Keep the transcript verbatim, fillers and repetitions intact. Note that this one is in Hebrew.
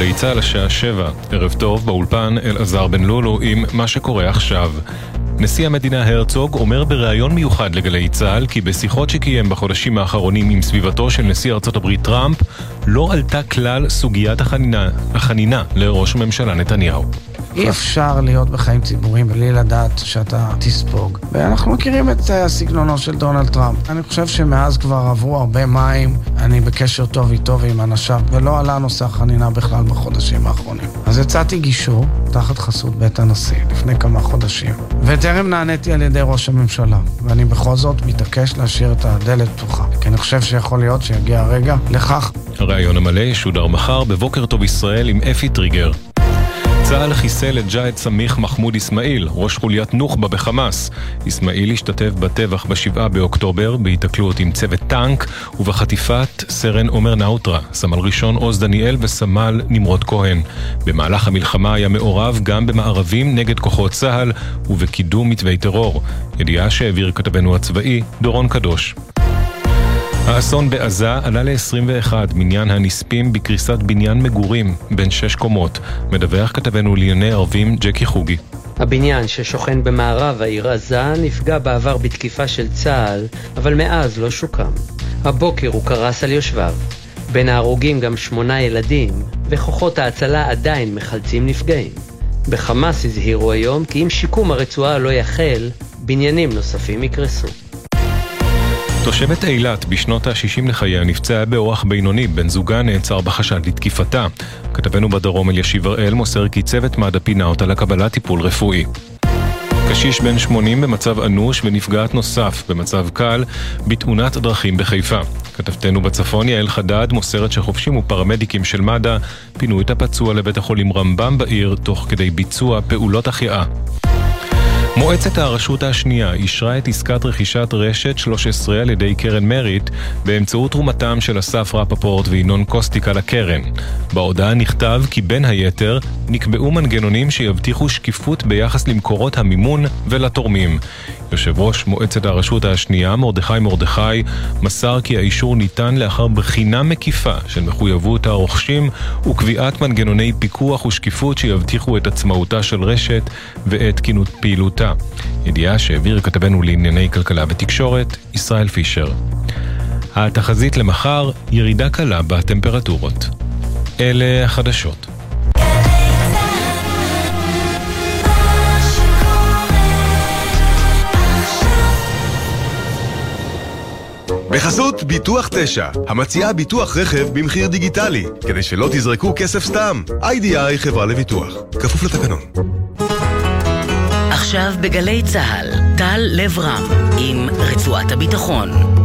גלי צהל השעה שבע. ערב טוב, באולפן אלעזר בן לולו עם מה שקורה עכשיו. נשיא המדינה הרצוג אומר בריאיון מיוחד לגלי צהל כי בשיחות שקיים בחודשים האחרונים עם סביבתו של נשיא ארצות הברית טראמפ לא עלתה כלל סוגיית החנינה, החנינה לראש הממשלה נתניהו. אי אפשר להיות בחיים ציבוריים בלי לדעת שאתה תספוג. ואנחנו מכירים את הסגנונו של דונלד טראמפ. אני חושב שמאז כבר עברו הרבה מים, אני בקשר טוב איתו ועם אנשיו, ולא עלה נושא החנינה בכלל בחודשים האחרונים. אז יצאתי גישור תחת חסות בית הנשיא לפני כמה חודשים, וטרם נעניתי על ידי ראש הממשלה, ואני בכל זאת מתעקש להשאיר את הדלת פתוחה, כי אני חושב שיכול להיות שיגיע הרגע לכך. הרעיון המלא ישודר מחר בבוקר טוב ישראל עם אפי טריגר. צה"ל חיסל את ג'אד סמיח מחמוד אסמאעיל, ראש חוליית נוח'בה בחמאס. אסמאעיל השתתף בטבח בשבעה באוקטובר, בהיתקלות עם צוות טנק ובחטיפת סרן עומר נאוטרה, סמל ראשון עוז דניאל וסמל נמרוד כהן. במהלך המלחמה היה מעורב גם במערבים נגד כוחות צה"ל ובקידום מתווי טרור. ידיעה שהעביר כתבנו הצבאי דורון קדוש. האסון בעזה עלה ל-עשרים ואחת מניין הנספים בקריסת בניין מגורים בין שש קומות. מדווח כתבנו לענייני ערבים ג'קי חוגי. הבניין ששוכן במערב העיר עזה נפגע בעבר בתקיפה של צה"ל, אבל מאז לא שוקם. הבוקר הוא קרס על יושביו. בין ההרוגים גם שמונה ילדים, וכוחות ההצלה עדיין מחלצים נפגעים. בחמאס הזהירו היום כי אם שיקום הרצועה לא יחל, בניינים נוספים יקרסו. תושבת אילת בשנות ה-שישים לחייה נפצעה באורח בינוני, בן זוגה נעצר בחשד לתקיפתה. כתבנו בדרום אלישיב הראל מוסר כי צוות מד"א פינה אותה לקבלת טיפול רפואי. קשיש בן שמונים במצב אנוש ונפגעת נוסף במצב קל בתאונת דרכים בחיפה. כתבתנו בצפון יעל חדד מוסרת שחופשים ופרמדיקים של מד"א פינו את הפצוע לבית החולים רמב"ם בעיר תוך כדי ביצוע פעולות החייאה. מועצת הרשות השנייה אישרה את עסקת רכישת רשת שלוש עשרה על ידי קרן מריט באמצעות תרומתם של אסף רפפורט וינון קוסטיקה לקרן. בהודעה נכתב כי בין היתר נקבעו מנגנונים שיבטיחו שקיפות ביחס למקורות המימון ולתורמים. יושב ראש מועצת הרשות השנייה מרדכי מרדכי מסר כי האישור ניתן לאחר בחינה מקיפה של מחויבות הרוכשים וקביעת מנגנוני פיקוח ושקיפות שיבטיחו את עצמאותה של רשת ואת תקינות פעילותה. ידיעה שהעביר כתבנו לענייני כלכלה ותקשורת ישראל פישר. התחזית למחר ירידה קלה בטמפרטורות. אלה החדשות. בחסות ביטוח תשע, המציעה ביטוח רכב במחיר דיגיטלי, כדי שלא תזרקו כסף סתם. איי די איי חברה לביטוח, כפוף לתקנון. עכשיו בגלי צהל, טל לב רם עם רצועת הביטחון.